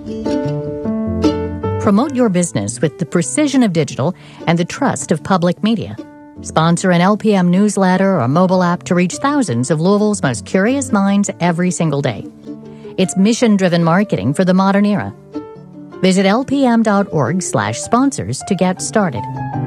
Promote your business with the precision of digital and the trust of public media. Sponsor an LPM newsletter or mobile app to reach thousands of Louisville's most curious minds every single day. It's mission-driven marketing for the modern era. Visit lpm.org/sponsors to get started.